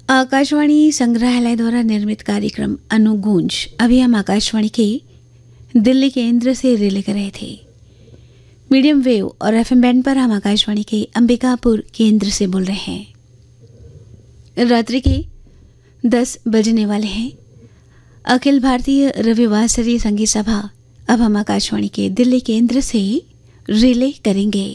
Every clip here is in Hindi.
आकाशवाणी संग्रहालय द्वारा निर्मित कार्यक्रम अनुगूंज अभी हम आकाशवाणी के दिल्ली केंद्र से रिले कर रहे थे। मीडियम वेव और एफएम बैंड पर हम आकाशवाणी के अंबिकापुर केंद्र से बोल रहे हैं। रात्रि के 10 बजने वाले हैं। अखिल भारतीय रविवासरीय संगीत सभा अब हम आकाशवाणी के दिल्ली केंद्र से रिले करेंगे।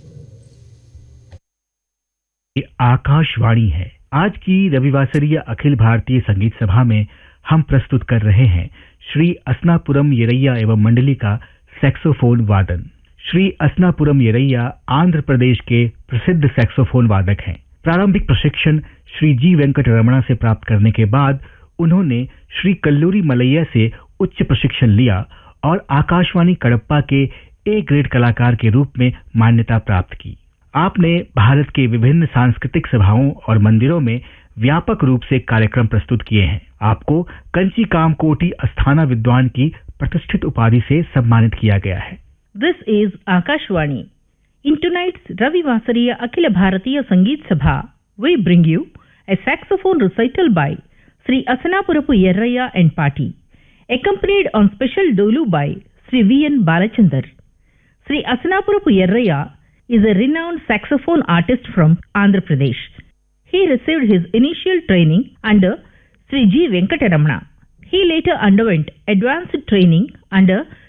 आकाशवाणी है। आज की रविवासरीय अखिल भारतीय संगीत सभा में हम प्रस्तुत कर रहे हैं श्री असनापुरम येरैया एवं मंडली का सैक्सोफोन वादन। श्री असनापुरम येरैया आंध्र प्रदेश के प्रसिद्ध सैक्सोफोन वादक हैं। प्रारंभिक प्रशिक्षण श्री जी वेंकट रमणा से प्राप्त करने के बाद उन्होंने श्री कल्लूरी मलैया से उच्च प्रशिक्षण लिया और आकाशवाणी कडप्पा के ए ग्रेड कलाकार के रूप में मान्यता प्राप्त की। आपने भारत के विभिन्न सांस्कृतिक सभाओं और मंदिरों में व्यापक रूप से कार्यक्रम प्रस्तुत किए हैं। आपको कंची कामकोटी अस्थाना विद्वान की प्रतिष्ठित उपाधि से सम्मानित किया गया है। This is Akashvani. In tonight's Ravivasariya Akhila Bharatiya Sangeet Sabha, we bring you a saxophone recital by Sri Asanapurapu Yerraya and Party, accompanied on special dolu by Sri V.N. Balachandar. Sri Asanapurapu Yerraya is a renowned saxophone artist from Andhra Pradesh. He received his initial training under Sri G. Venkataramana. He later underwent advanced training under